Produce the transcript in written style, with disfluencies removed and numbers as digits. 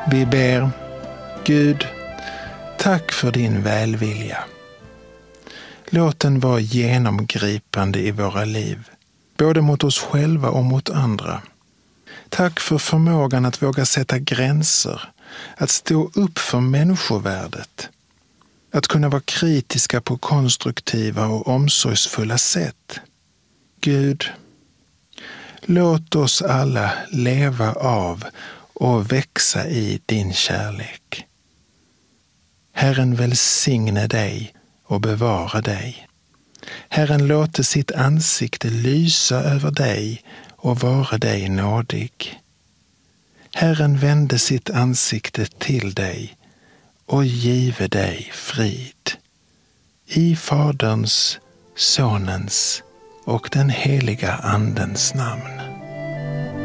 Vi ber: Gud, tack för din välvilja. Låt den vara genomgripande i våra liv, både mot oss själva och mot andra. Tack för förmågan att våga sätta gränser, att stå upp för människovärdet, att kunna vara kritiska på konstruktiva och omsorgsfulla sätt. Gud, låt oss alla leva av och växa i din kärlek. Herren välsigne dig och bevara dig. Herren låter sitt ansikte lysa över dig och vara dig nådig. Herren vände sitt ansikte till dig och give dig frid. I Faderns, Sonens och den heliga Andens namn.